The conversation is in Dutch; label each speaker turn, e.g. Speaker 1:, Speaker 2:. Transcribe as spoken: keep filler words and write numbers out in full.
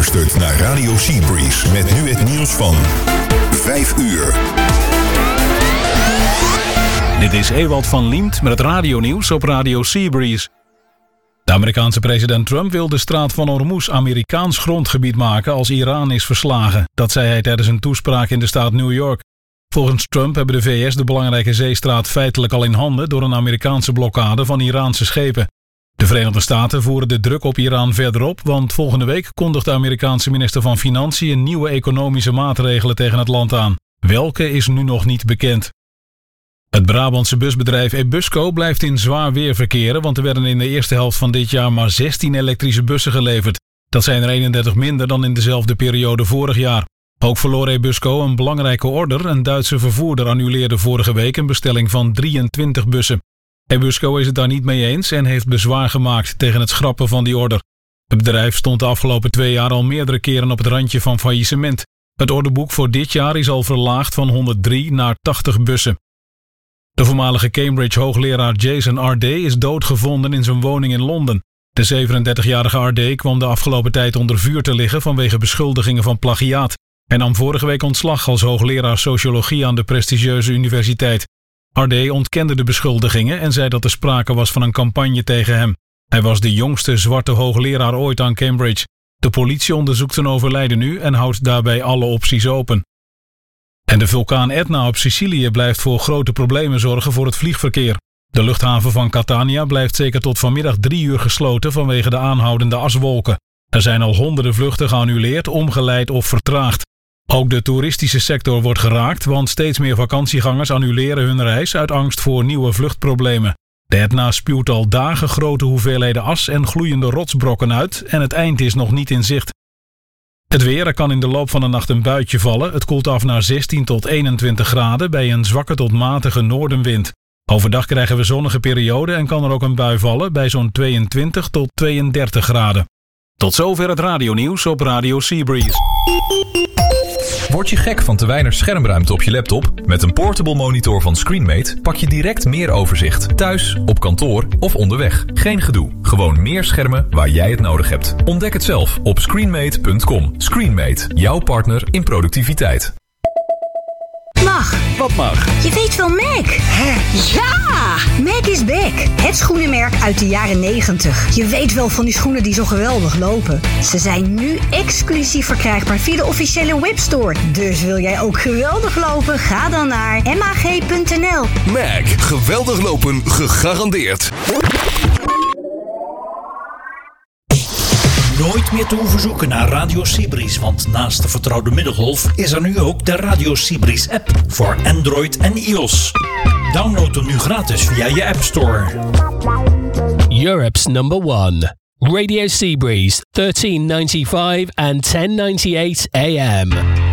Speaker 1: luistert naar Radio Seabreeze met nu het nieuws van vijf uur.
Speaker 2: Dit is Ewald van Liemt met het radionieuws op Radio Seabreeze. De Amerikaanse president Trump wil de straat van Hormuz Amerikaans grondgebied maken als Iran is verslagen. Dat zei hij tijdens een toespraak in de staat New York. Volgens Trump hebben de V S de belangrijke zeestraat feitelijk al in handen door een Amerikaanse blokkade van Iraanse schepen. De Verenigde Staten voeren de druk op Iran verder op, want volgende week kondigt de Amerikaanse minister van Financiën nieuwe economische maatregelen tegen het land aan. Welke is nu nog niet bekend. Het Brabantse busbedrijf Ebusco blijft in zwaar weer verkeren, want er werden in de eerste helft van dit jaar maar zestien elektrische bussen geleverd. Dat zijn er eenendertig minder dan in dezelfde periode vorig jaar. Ook verloor Ebusco een belangrijke order. Een Duitse vervoerder annuleerde vorige week een bestelling van drieëntwintig bussen. Ebusco is het daar niet mee eens en heeft bezwaar gemaakt tegen het schrappen van die order. Het bedrijf stond de afgelopen twee jaar al meerdere keren op het randje van faillissement. Het orderboek voor dit jaar is al verlaagd van honderddrie naar tachtig bussen. De voormalige Cambridge-hoogleraar Jason R D is doodgevonden in zijn woning in Londen. De zevenendertigjarige R D kwam de afgelopen tijd onder vuur te liggen vanwege beschuldigingen van plagiaat. Hij nam vorige week ontslag als hoogleraar sociologie aan de prestigieuze universiteit. R D ontkende de beschuldigingen en zei dat er sprake was van een campagne tegen hem. Hij was de jongste zwarte hoogleraar ooit aan Cambridge. De politie onderzoekt zijn overlijden nu en houdt daarbij alle opties open. En de vulkaan Etna op Sicilië blijft voor grote problemen zorgen voor het vliegverkeer. De luchthaven van Catania blijft zeker tot vanmiddag drie uur gesloten vanwege de aanhoudende aswolken. Er zijn al honderden vluchten geannuleerd, omgeleid of vertraagd. Ook de toeristische sector wordt geraakt, want steeds meer vakantiegangers annuleren hun reis uit angst voor nieuwe vluchtproblemen. De Etna spuwt al dagen grote hoeveelheden as en gloeiende rotsbrokken uit en het eind is nog niet in zicht. Het weer, er kan in de loop van de nacht een buitje vallen. Het koelt af naar zestien tot eenentwintig graden bij een zwakke tot matige noordenwind. Overdag krijgen we zonnige perioden en kan er ook een bui vallen bij zo'n tweeëntwintig tot tweeëndertig graden. Tot zover het radionieuws op Radio Seabreeze.
Speaker 3: Word je gek van te weinig schermruimte op je laptop? Met een portable monitor van Screenmate pak je direct meer overzicht. Thuis, op kantoor of onderweg. Geen gedoe. Gewoon meer schermen waar jij het nodig hebt. Ontdek het zelf op screenmate punt com. Screenmate, jouw partner in productiviteit.
Speaker 4: Mag.
Speaker 2: Wat mag?
Speaker 4: Je weet wel Mac.
Speaker 5: Hè?
Speaker 4: Ja! Mac is back. Het schoenenmerk uit de jaren negentig. Je weet wel van die schoenen die zo geweldig lopen. Ze zijn nu exclusief verkrijgbaar via de officiële webstore. Dus wil jij ook geweldig lopen? Ga dan naar m a g punt n l.
Speaker 1: Mac, geweldig lopen, gegarandeerd.
Speaker 5: Nooit meer te hoeven zoeken naar Radio Seabreeze, want naast de vertrouwde middengolf is er nu ook de Radio Seabreeze app voor Android en iOS. Download hem nu gratis via je App Store.
Speaker 6: Europe's number one. Radio Seabreeze, thirteen ninety-five and ten ninety-eight A M.